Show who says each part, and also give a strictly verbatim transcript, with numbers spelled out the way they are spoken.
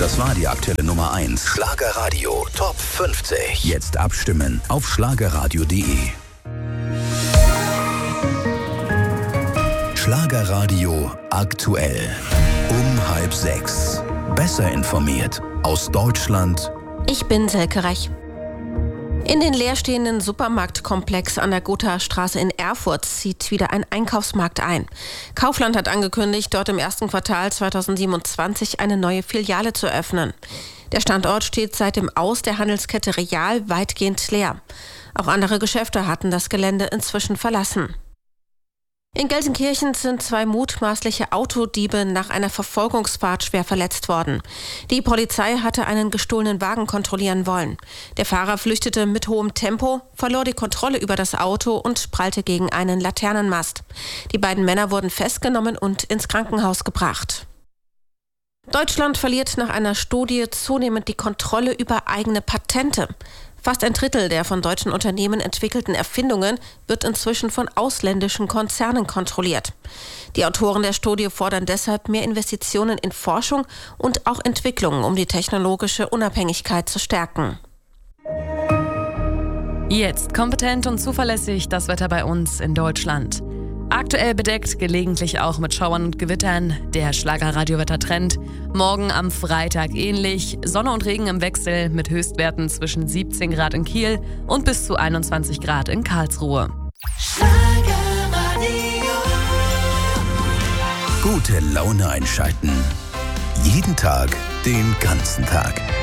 Speaker 1: Das war die aktuelle Nummer eins. Schlagerradio Top fünfzig. Jetzt abstimmen auf schlagerradio punkt de. Schlagerradio aktuell. Um halb sechs. Besser informiert aus Deutschland.
Speaker 2: Ich bin Selke Rech. In den leerstehenden Supermarktkomplex an der Gothastraße in Erfurt zieht wieder ein Einkaufsmarkt ein. Kaufland hat angekündigt, dort im ersten Quartal zweitausendsiebenundzwanzig eine neue Filiale zu öffnen. Der Standort steht seit dem Aus der Handelskette Real weitgehend leer. Auch andere Geschäfte hatten das Gelände inzwischen verlassen. In Gelsenkirchen sind zwei mutmaßliche Autodiebe nach einer Verfolgungsfahrt schwer verletzt worden. Die Polizei hatte einen gestohlenen Wagen kontrollieren wollen. Der Fahrer flüchtete mit hohem Tempo, verlor die Kontrolle über das Auto und prallte gegen einen Laternenmast. Die beiden Männer wurden festgenommen und ins Krankenhaus gebracht. Deutschland verliert nach einer Studie zunehmend die Kontrolle über eigene Patente. Fast ein Drittel der von deutschen Unternehmen entwickelten Erfindungen wird inzwischen von ausländischen Konzernen kontrolliert. Die Autoren der Studie fordern deshalb mehr Investitionen in Forschung und auch Entwicklung, um die technologische Unabhängigkeit zu stärken.
Speaker 3: Jetzt kompetent und zuverlässig das Wetter bei uns in Deutschland. Aktuell bedeckt, gelegentlich auch mit Schauern und Gewittern. Der Schlagerradio-Wettertrend. Morgen am Freitag ähnlich. Sonne und Regen im Wechsel mit Höchstwerten zwischen siebzehn Grad in Kiel und bis zu einundzwanzig Grad in Karlsruhe.
Speaker 1: Gute Laune einschalten. Jeden Tag, den ganzen Tag.